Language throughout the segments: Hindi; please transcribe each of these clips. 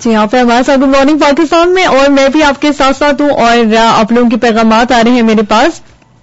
जी, यहाँ पे हमारे साथ गुड मॉर्निंग पाकिस्तान में, और मैं भी आपके साथ साथ हूँ, और आप लोगों के पैगामात आ रहे हैं मेरे पास।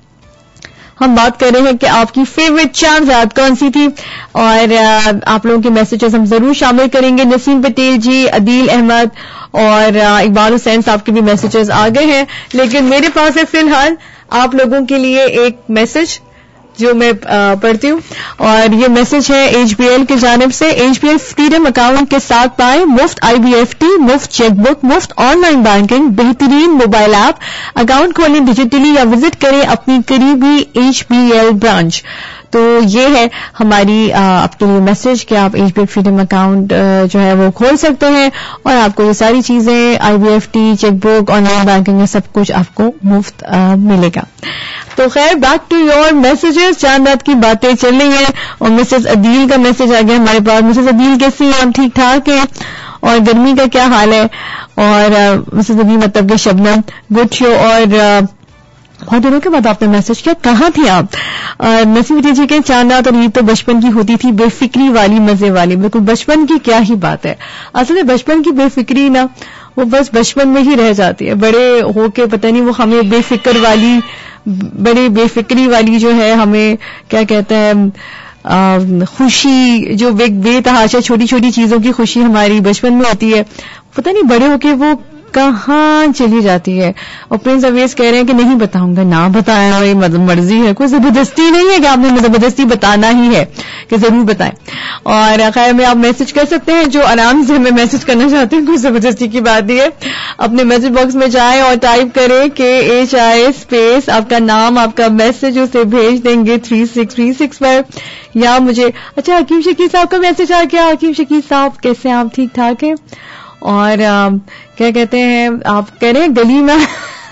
हम बात कर रहे हैं कि आपकी फेवरेट चांद रात कौन सी थी, और आप लोगों के मैसेजेस हम जरूर शामिल करेंगे। नसीम पटेल जी, अदील अहमद और इकबाल हुसैन साहब के भी मैसेजेस आ गए हैं, लेकिन मेरे पास है फिलहाल आप लोगों के लिए एक मैसेज जो मैं पढ़ती हूँ, और ये मैसेज है एचबीएल की जानिब से। एचबीएल फ्रीडम अकाउंट के साथ पाएं मुफ्त आईबीएफटी, मुफ्त चेकबुक, मुफ्त ऑनलाइन बैंकिंग, बेहतरीन मोबाइल ऐप। अकाउंट खोलें डिजिटली या विजिट करें अपनी करीबी एचबीएल ब्रांच। तो ये है हमारी आपके लिए मैसेज कि आप एचबीएल फ्रीडम अकाउंट जो है वो खोल सकते हैं, और आपको ये सारी चीजें आईबीएफटी, चेकबुक, ऑनलाइन बैंकिंग, सब कुछ आपको मुफ्त मिलेगा। तो खैर, बैक टू योर मैसेजेस। चांद रात की बातें चल रही हैं, और मिसेस अदील का मैसेज आ गया हमारे पास। मिसेस अदील कैसी हैं आप? ठीक ठाक हैं? और गर्मी का क्या हाल है? और मिसेस अदील मतलब कि शबनम, गुड शो। और बहुत दिनों के बाद आपने मैसेज किया, कहाँ थी आप? नसीम जी के चांद रात और ईद तो बचपन की होती थी, बेफिक्री वाली, मजे वाली। बिल्कुल बचपन की क्या ही बात है। असल में बचपन की बेफिक्री ना वो बस बचपन में ही रह जाती है। बड़े होके पता नहीं वो हमें बेफिक्र वाली, बड़ी बेफिक्री वाली जो है, हमें क्या कहते हैं, खुशी जो बेतहाशा छोटी छोटी चीजों की खुशी हमारी बचपन में होती है, पता नहीं बड़े होके वो कहाँ चली जाती है। और प्रिंस अवेज कह रहे हैं कि नहीं बताऊंगा। ना बताया, ये मर्जी है, कोई जबरदस्ती नहीं है कि आपने जबरदस्ती बताना ही है, कि जरूर बताएं। और खैर में आप मैसेज कर सकते हैं जो आराम से हमें मैसेज करना चाहते हैं, कोई जबरदस्ती की बात नहीं है। अपने मैसेज बॉक्स में जाएं और टाइप करें KHI स्पेस आपका नाम, आपका मैसेज, उसे भेज देंगे 3636 पर। या मुझे अच्छा हकीम शकील साहब का मैसेज आ गया। हकीम शकील साहब कैसे हैं आप? ठीक ठाक हैं? और क्या कहते हैं, आप कह रहे हैं गली में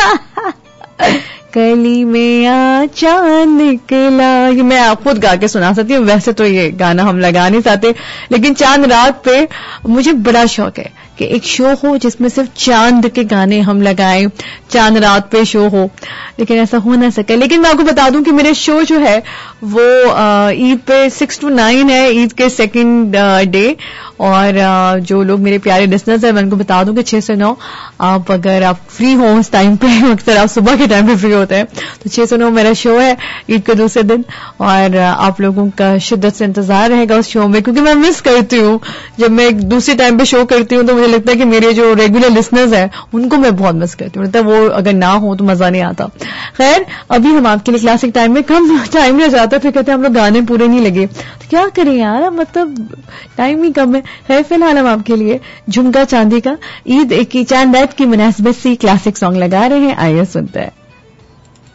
गली में आ चांद निकला। ये मैं आप खुद गा के सुना सकती हूँ, वैसे तो ये गाना हम लगा नहीं सकते, लेकिन चांद रात पे मुझे बड़ा शौक है कि एक शो हो जिसमें सिर्फ चांद के गाने हम लगाएं, चांद रात पे शो हो, लेकिन ऐसा हो ना सके। लेकिन मैं आपको बता दूं कि मेरे शो जो है वो ईद पे 6 to 9 है, ईद के सेकंड डे। और जो लोग मेरे प्यारे लिसनर्स हैं, मैं उनको बता दूं कि 6 से 9 आप अगर आप फ्री हो उस टाइम पे, अक्सर आप सुबह के टाइम पे फ्री होते हैं, तो 6 से 9 मेरा शो है ईद के दूसरे दिन। और आप लोगों का शिद्दत से इंतजार रहेगा उस शो में, क्योंकि मैं मिस करती हूँ जब मैं एक दूसरे टाइम पे शो करती हूँ, तो मुझे लगता है कि मेरे जो रेगुलर लिसनर्स हैं उनको मैं बहुत मिस करती हूँ, मतलब वो अगर ना हो तो मजा नहीं आता। खैर, अभी हम आपके लिए क्लासिक टाइम में कम टाइम रह जाता है, फिर कहते हैं हम लोग गाने पूरे नहीं लगे, तो क्या करें यार, मतलब टाइम ही कम है। खैर, फिलहाल हम आपके लिए झुमका चांदी का ईद की चांद रात की मुनासिबत से क्लासिक सॉन्ग लगा रहे हैं, आइए सुनते हैं।